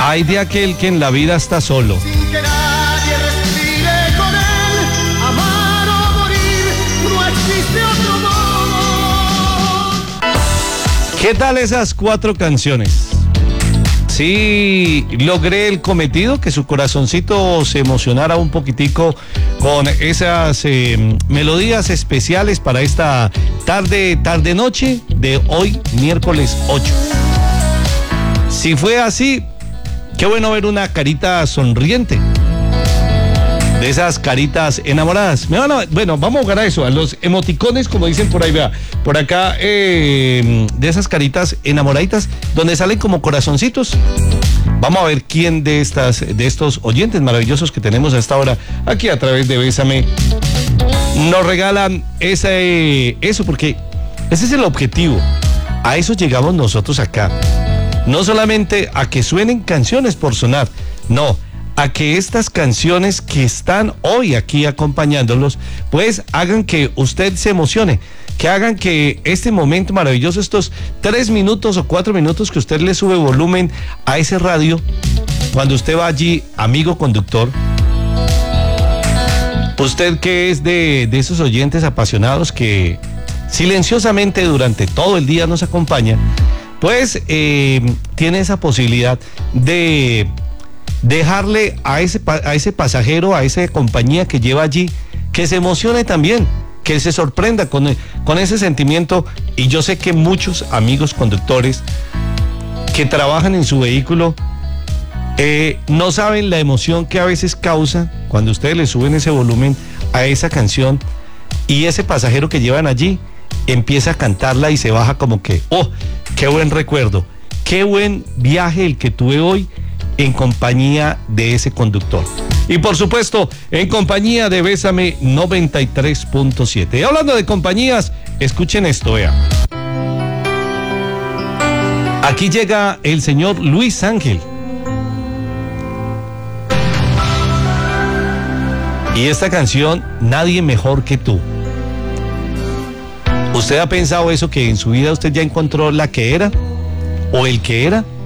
Hay de aquel que en la vida está solo. Sin que nadie respire con él, amar o morir, no existe otro modo. ¿Qué tal esas 4 canciones? Sí, logré el cometido, que su corazoncito se emocionara un poquitico con esas melodías especiales para esta tarde-noche de hoy, miércoles 8. Si fue así, qué bueno ver una carita sonriente, de esas caritas enamoradas. Bueno, vamos a jugar a eso, a los emoticones, como dicen por ahí, vea, por acá, de esas caritas enamoraditas, donde salen como corazoncitos. Vamos a ver quién de estos oyentes maravillosos que tenemos a esta hora, aquí a través de Bésame, nos regalan eso, porque ese es el objetivo. A eso llegamos nosotros acá. No solamente a que suenen canciones por sonar, no, a que estas canciones que están hoy aquí acompañándolos, pues hagan que usted se emocione, que hagan que este momento maravilloso, estos 3 minutos o 4 minutos que usted le sube volumen a ese radio, cuando usted va allí, amigo conductor, usted que es de esos oyentes apasionados que silenciosamente durante todo el día nos acompaña, pues tiene esa posibilidad de dejarle a ese pasajero, a esa compañía que lleva allí, que se emocione también, que se sorprenda con ese sentimiento. Y yo sé que muchos amigos conductores que trabajan en su vehículo no saben la emoción que a veces causa cuando ustedes le suben ese volumen a esa canción y ese pasajero que llevan allí empieza a cantarla y se baja como que, oh, qué buen recuerdo, qué buen viaje el que tuve hoy en compañía de ese conductor. Y por supuesto, en compañía de Bésame 93.7. Y hablando de compañías, escuchen esto, vean. Aquí llega el señor Luis Ángel. Y esta canción, Nadie Mejor que Tú. ¿Usted ha pensado eso, que en su vida usted ya encontró la que era o el que era?